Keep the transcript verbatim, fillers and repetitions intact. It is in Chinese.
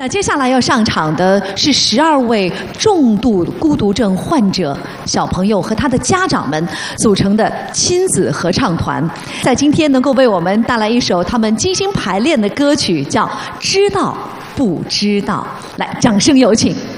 那接下来要上场的是十二位重度孤独症患者小朋友和他的家长们组成的亲子合唱团，在今天能够为我们带来一首他们精心排练的歌曲，叫《知道不知道》。来，掌声有请。